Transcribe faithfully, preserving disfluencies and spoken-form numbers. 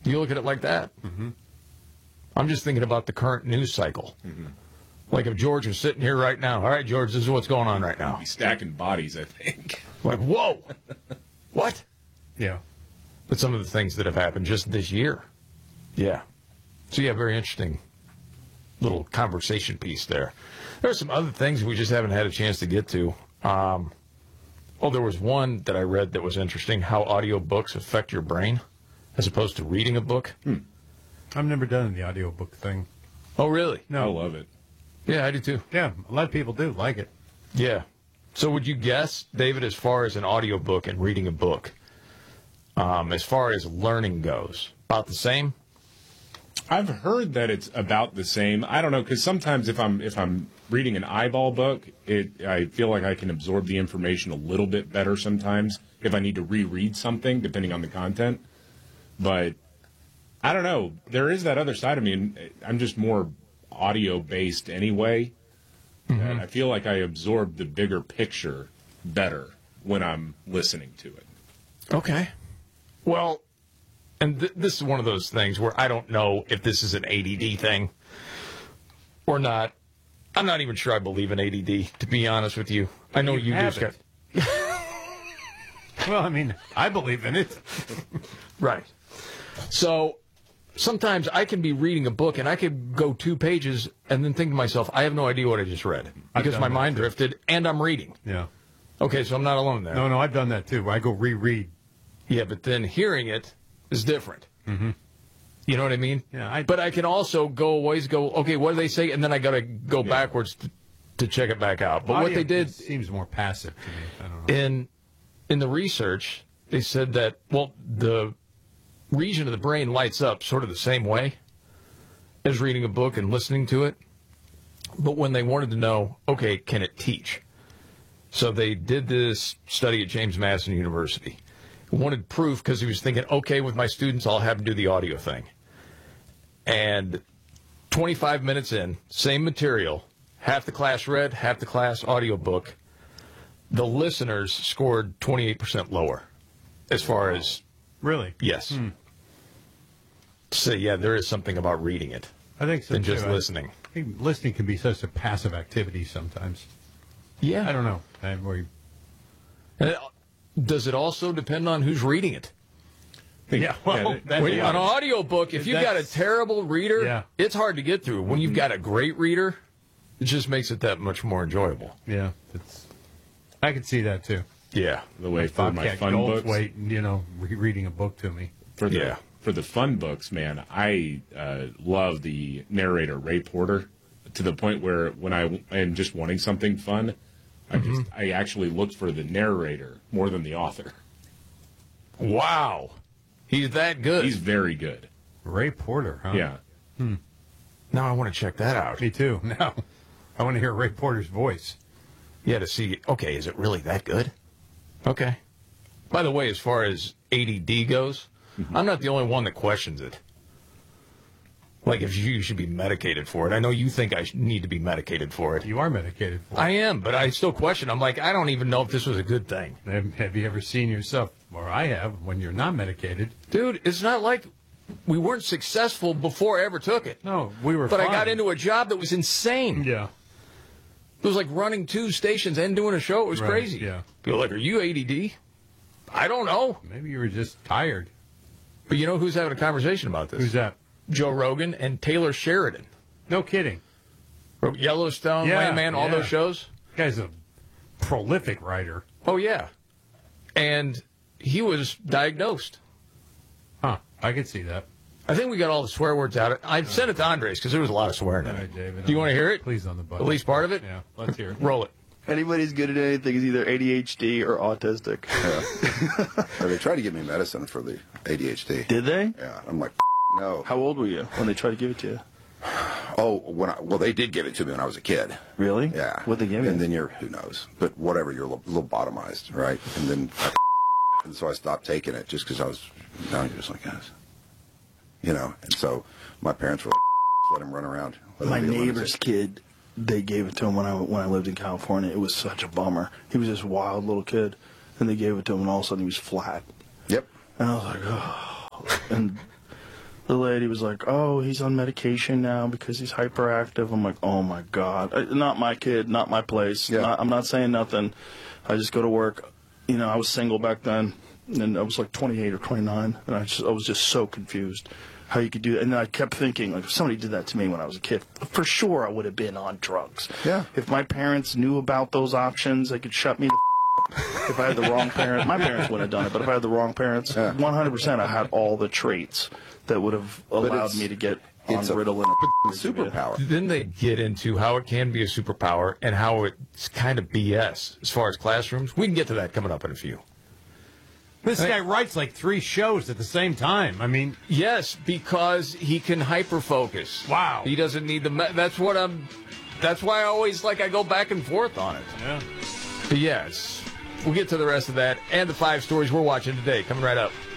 Do you look at it like that? Mm-hmm. I'm just thinking about the current news cycle. Mm-hmm. Like if George was sitting here right now. All right, George, this is what's going on right now. He's stacking bodies, I think. Like, whoa. What? Yeah. But some of the things that have happened just this year. Yeah. So, yeah, very interesting little conversation piece there. There are some other things we just haven't had a chance to get to. Um, oh, there was one that I read that was interesting, how audiobooks affect your brain as opposed to reading a book. Hmm. I've never done the audiobook thing. Oh, really? No. I love it. Yeah, I do too. Yeah, a lot of people do like it. Yeah. So would you guess, David, as far as an audiobook and reading a book, um, as far as learning goes, about the same? I've heard that it's about the same. I don't know, because sometimes if I'm if I'm reading an eyeball book, it I feel like I can absorb the information a little bit better sometimes if I need to reread something, depending on the content. But I don't know. There is that other side of me, and I'm just more audio-based anyway. Mm-hmm. And I feel like I absorb the bigger picture better when I'm listening to it. Okay. Well, and th- this is one of those things where I don't know if this is an A D D thing or not. I'm not even sure I believe in A D D, to be honest with you. I know you, You just have got... Well, I mean, I believe in it. Right. So sometimes I can be reading a book and I could go two pages and then think to myself, I have no idea what I just read because my mind too. drifted and I'm reading. Yeah. Okay, so I'm not alone there. No, no, I've done that too. I go reread. Yeah, but then hearing it is different. Mm-hmm. You know what I mean? Yeah. I, But I can also go always go, okay, what do they say? And then I got to go Yeah. backwards to, to check it back out. But what audio they did seems more passive to me. I don't know. in in the research, they said that, well, the region of the brain lights up sort of the same way as reading a book and listening to it. But when they wanted to know, okay, can it teach? So they did this study at James Madison University. He wanted proof because he was thinking, okay, with my students, I'll have them do the audio thing. And twenty-five minutes in, same material, half the class read, half the class audiobook. The listeners scored twenty-eight percent lower as far as, Really? yes. Hmm. So, yeah, there is something about reading it I think so than too. just I listening. think listening can be such a passive activity sometimes. Yeah. I don't know. I, where you, And it- does it also depend on who's reading it? yeah, well, that- that's When, the on an other- audio book, if you've got a That's- terrible reader, Yeah. it's hard to get through. When you've got a great reader, it just makes it that much more enjoyable. Yeah, it's, I can see that too. Yeah. The way for my Bobcat fun books. Goldthwait, you know, re- reading a book to me. For the, Yeah. For the fun books, man, I uh, love the narrator, Ray Porter, to the point where when I am just wanting something fun, I just I actually looked for the narrator more than the author. Wow. He's that good. He's very good. Ray Porter, huh? Yeah. Now I want to check that out. Me too. Now, I want to hear Ray Porter's voice. Yeah, to see, okay, is it really that good? Okay. By the way, as far as A D D goes, I'm not the only one that questions it. Like, if you should be medicated for it. I know you think I sh- need to be medicated for it. You are medicated for it. I am, but I still question. I'm like, I don't even know if this was a good thing. Have, have you ever seen yourself, or I have, when you're not medicated? Dude, it's not like we weren't successful before I ever took it. No, we were But fine. I got into a job that was insane. Yeah. It was like running two stations and doing a show. It was Right, crazy. yeah. People are like, are you A D D? I don't know. Maybe you were just tired. But you know who's having a conversation about this? Who's that? Joe Rogan and Taylor Sheridan. No kidding. Wrote Yellowstone, Yeah, Landman, all yeah. those shows. Guy's a prolific writer. Oh, yeah. And he was diagnosed. Huh. I could see that. I think we got all the swear words out. I sent it to Andres because there was a lot of swearing in All it. right, David. Do you want to hear it? Please on the button. At least part of it? Yeah, let's hear it. Roll it. Anybody's good at anything is either A D H D or autistic. Yeah. They tried to give me medicine for the A D H D. Did they? Yeah, I'm like, no. How old were you when they tried to give it to you? Oh, when I, well, they did give it to me when I was a kid. Really? Yeah. What'd they give you? And then you're, who knows? But whatever, you're a little lobotomized, right? And then, I, and so I stopped taking it just because I was, now you're just like, guys, you know. And so my parents were like, let him run around. Let him My be a neighbor's lunatic. kid, they gave it to him when I when I lived in California. It was such a bummer. He was this wild little kid, and they gave it to him, and all of a sudden he was flat. Yep. And I was like, oh. And the lady was like, "Oh, he's on medication now because he's hyperactive." I'm like, "Oh my God, Uh, not my kid, not my place." Yeah. Not, I'm not saying nothing. I just go to work. You know, I was single back then, and I was like twenty-eight or twenty-nine, and I just I was just so confused how you could do that. And I kept thinking, like, if somebody did that to me when I was a kid, for sure I would have been on drugs. Yeah. If my parents knew about those options, they could shut me the f- if I had the wrong parents. My parents wouldn't have done it, but if I had the wrong parents, Yeah. one hundred percent I had all the traits that would have allowed it's- me to get on It's a, Ritalin. or a superpower. Then they get into how it can be a superpower and how it's kind of B S as far as classrooms. We can get to that coming up in a few. This guy writes like three shows at the same time. I mean, Yes, because he can hyper focus. Wow. He doesn't need the. Me- that's what I'm. That's why I always like I go back and forth on it. yeah. But yes, we'll get to the rest of that and the five stories we're watching today coming right up.